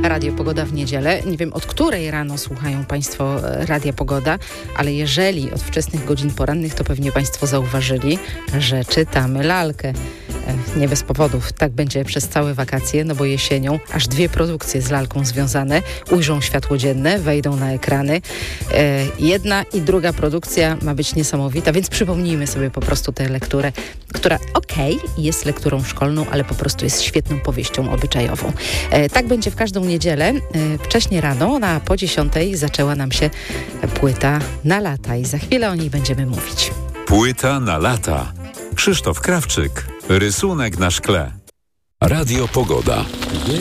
Radio Pogoda w niedzielę. Nie wiem, od której rano słuchają Państwo Radia Pogoda, ale jeżeli od wczesnych godzin porannych, to pewnie Państwo zauważyli, że czytamy lalkę. Nie bez powodów. Tak będzie przez całe wakacje, no bo jesienią aż 2 produkcje z lalką związane ujrzą światło dzienne, wejdą na ekrany. Jedna i druga produkcja ma być niesamowita, więc przypomnijmy sobie po prostu tę lekturę, która jest lekturą szkolną, ale po prostu jest świetną powieścią obyczajową. Tak będzie w każdą niedzielę. Wcześnie rano, po 10:00 zaczęła nam się płyta na lata i za chwilę o niej będziemy mówić. Płyta na lata. Krzysztof Krawczyk. Rysunek na szkle. Radio Pogoda.